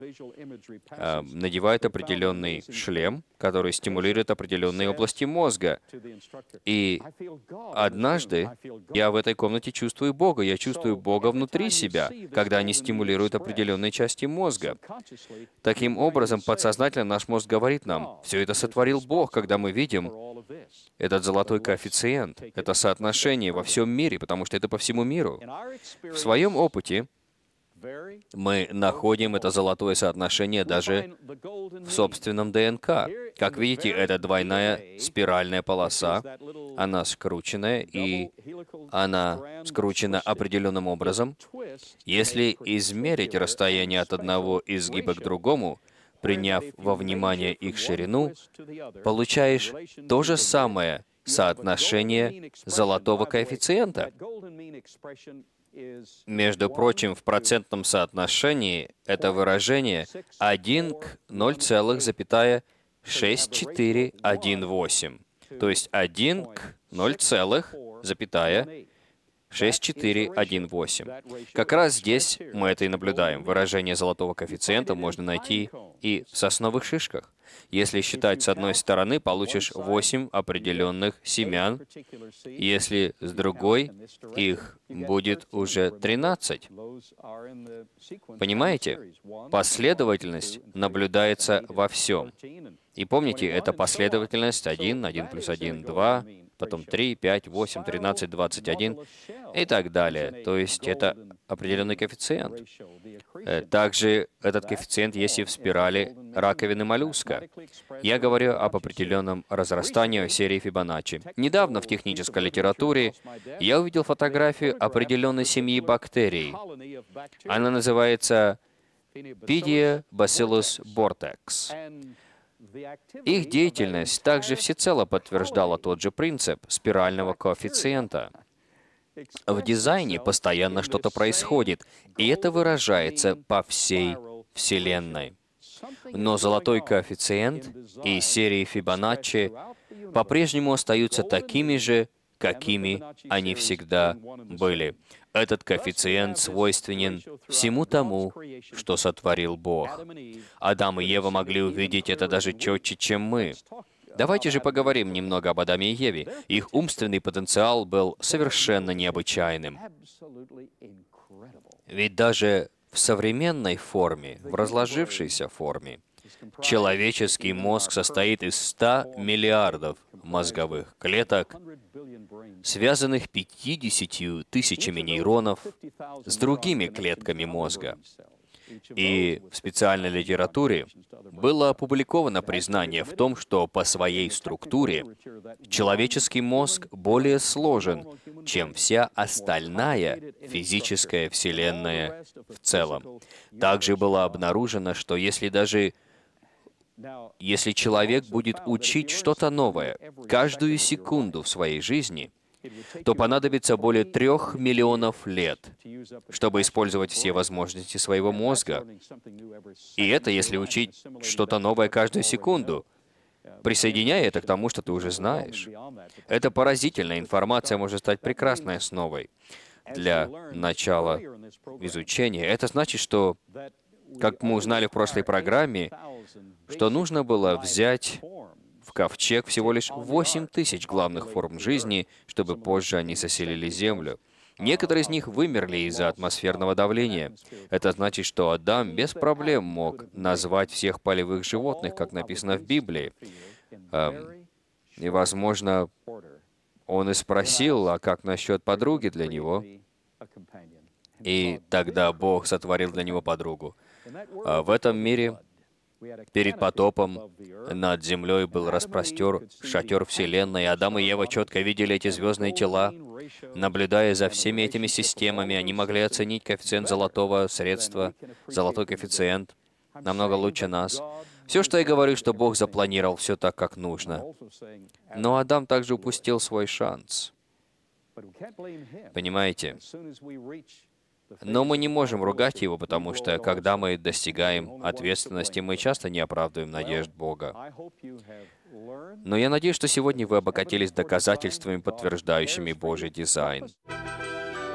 надевают определенный шлем, который стимулирует определенные области мозга. И однажды я в этой комнате чувствую Бога. Я чувствую Бога внутри себя, когда они стимулируют определенные части мозга. Таким образом, подсознательно наш мозг говорит нам, все это сотворил Бог, когда мы видим этот золотой коэффициент, это соотношение во всем мире, потому что это по всему миру. В своем опыте мы находим это золотое соотношение даже в собственном ДНК. Как видите, это двойная спиральная полоса, она скрученная, и она скручена определенным образом. Если измерить расстояние от одного изгиба к другому, приняв во внимание их ширину, получаешь то же самое соотношение золотого коэффициента. Между прочим, в процентном соотношении это выражение 1 к 0,6418. То есть 1 к 0,6418. Как раз здесь мы это и наблюдаем. Выражение золотого коэффициента можно найти и в сосновых шишках. Если считать с одной стороны, получишь 8 определенных семян. Если с другой, их будет уже 13. Понимаете? Последовательность наблюдается во всем. И помните, это последовательность 1, 1 плюс 1, 2, потом 3, 5, 8, 13, 21 и так далее. То есть это определенный коэффициент. Также этот коэффициент есть и в спирали раковины моллюска. Я говорю об определенном разрастании серии Фибоначчи. Недавно в технической литературе я увидел фотографию определенной семьи бактерий. Она называется Pidia bacillus bortex. Их деятельность также всецело подтверждала тот же принцип спирального коэффициента. В дизайне постоянно что-то происходит, и это выражается по всей Вселенной. Но золотой коэффициент и серии Фибоначчи по-прежнему остаются такими же, какими они всегда были. Этот коэффициент свойственен всему тому, что сотворил Бог. Адам и Ева могли увидеть это даже четче, чем мы. Давайте же поговорим немного об Адаме и Еве. Их умственный потенциал был совершенно необычайным. Ведь даже в современной форме, в разложившейся форме, человеческий мозг состоит из 100 миллиардов мозговых клеток, связанных 50 тысячами нейронов с другими клетками мозга. И в специальной литературе было опубликовано признание в том, что по своей структуре человеческий мозг более сложен, чем вся остальная физическая вселенная в целом. Также было обнаружено, что если человек будет учить что-то новое каждую секунду в своей жизни, то понадобится более 3 миллионов лет, чтобы использовать все возможности своего мозга. И это если учить что-то новое каждую секунду, присоединяя это к тому, что ты уже знаешь. Это поразительная информация может стать прекрасной основой для начала изучения. Это значит, что, как мы узнали в прошлой программе, что нужно было взять в ковчег всего лишь 8000 главных форм жизни, чтобы позже они заселили Землю. Некоторые из них вымерли из-за атмосферного давления. Это значит, что Адам без проблем мог назвать всех полевых животных, как написано в Библии. И, возможно, он и спросил, а как насчет подруги для него? И тогда Бог сотворил для него подругу. В этом мире перед потопом над землей был распростер шатер Вселенной, и Адам и Ева четко видели эти звездные тела. Наблюдая за всеми этими системами, они могли оценить коэффициент золотого средства, золотой коэффициент, намного лучше нас. Все, что я говорю, что Бог запланировал все так, как нужно. Но Адам также упустил свой шанс. Понимаете? Но мы не можем ругать его, потому что, когда мы достигаем ответственности, мы часто не оправдываем надежд Бога. Но я надеюсь, что сегодня вы обогатились доказательствами, подтверждающими Божий дизайн.